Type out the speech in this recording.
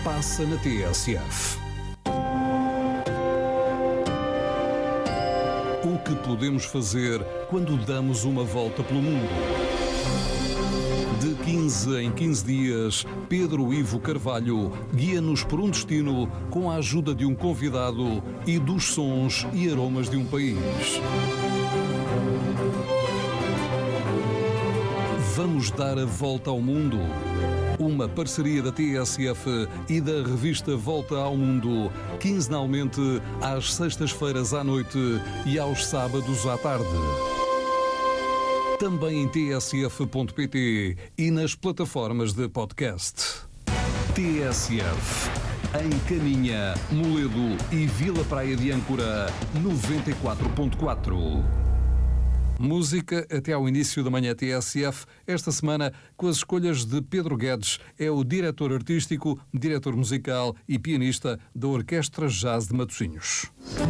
passa na TSF. O que podemos fazer quando damos uma volta pelo mundo? De 15 em 15 dias, Pedro Ivo Carvalho guia-nos por um destino com a ajuda de um convidado e dos sons e aromas de um país. Vamos dar a volta ao mundo. Uma parceria da TSF e da revista Volta ao Mundo, quinzenalmente às sextas-feiras à noite e aos sábados à tarde. Também em tsf.pt e nas plataformas de podcast. TSF. Em Caminha, Moledo e Vila Praia de Âncora, 94.4. Música até ao início da manhã TSF, esta semana com as escolhas de Pedro Guedes, é o diretor artístico, diretor musical e pianista da Orquestra Jazz de Matosinhos.